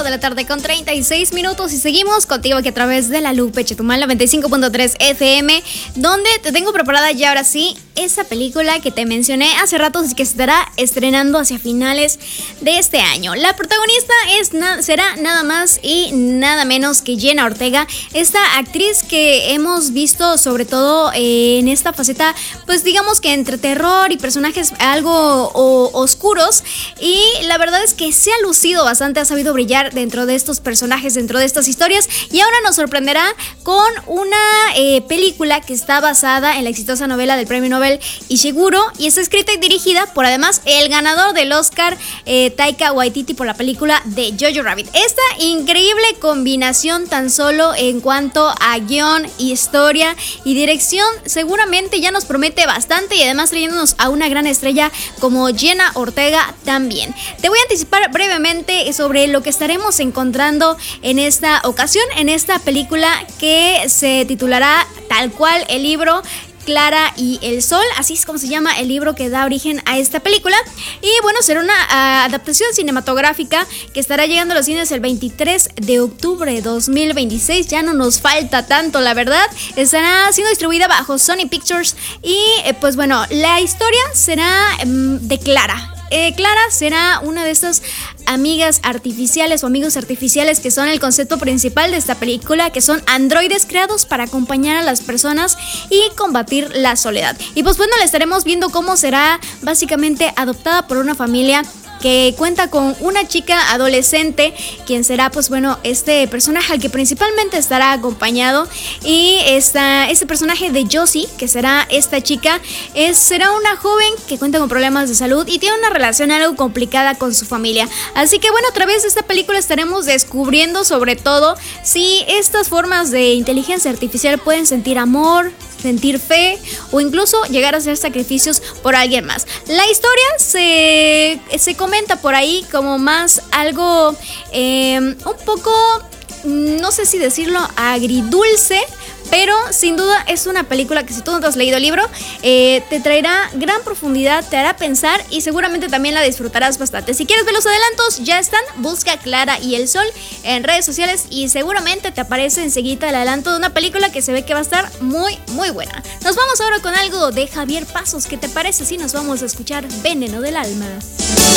de la tarde con 36 minutos y seguimos contigo aquí a través de la Lupe Chetumal 95.3 FM, donde te tengo preparada ya ahora sí esa película que te mencioné hace rato y que se estará estrenando hacia finales de este año. La protagonista será nada más y nada menos que Jenna Ortega, esta actriz que hemos visto sobre todo en esta faceta, pues digamos que entre terror y personajes algo oscuros, y la verdad es que se ha lucido bastante, ha sabido brillar dentro de estos personajes, dentro de estas historias, y ahora nos sorprenderá con una película que está basada en la exitosa novela del premio Nobel Ishiguro, y está escrita y dirigida por además el ganador del Oscar, Taika Waititi, por la película de Jojo Rabbit. Esta increíble combinación tan solo en cuanto a guión, historia y dirección seguramente ya nos promete bastante, y además trayéndonos a una gran estrella como Jenna Ortega también. Te voy a anticipar brevemente sobre lo que estaremos encontrando en esta ocasión, en esta película que se titulará tal cual el libro Clara y el Sol, así es como se llama el libro que da origen a esta película. Y bueno, será una adaptación cinematográfica que estará llegando a los cines el 23 de octubre de 2026. Ya no nos falta tanto, la verdad. Estará siendo distribuida bajo Sony Pictures y pues bueno, la historia será de Clara. Clara será una de estas amigas artificiales o amigos artificiales que son el concepto principal de esta película, que son androides creados para acompañar a las personas y combatir la soledad. Y pues bueno, le estaremos viendo cómo será básicamente adoptada por una familia que cuenta con una chica adolescente, quien será pues bueno este personaje al que principalmente estará acompañado, y este personaje de Josie, que será esta chica, será una joven que cuenta con problemas de salud y tiene una relación algo complicada con su familia. Así que bueno, a través de esta película estaremos descubriendo sobre todo si estas formas de inteligencia artificial pueden sentir amor, sentir fe o incluso llegar a hacer sacrificios por alguien más. La historia se comenta por ahí como más algo un poco, no sé si decirlo, agridulce, pero sin duda es una película que si tú no te has leído el libro, te traerá gran profundidad, te hará pensar y seguramente también la disfrutarás bastante. Si quieres ver los adelantos, ya están. Busca Clara y el Sol en redes sociales y seguramente te aparece enseguida el adelanto de una película que se ve que va a estar muy, muy buena. Nos vamos ahora con algo de Javier Pasos. ¿Qué te parece si nos vamos a escuchar Veneno del Alma?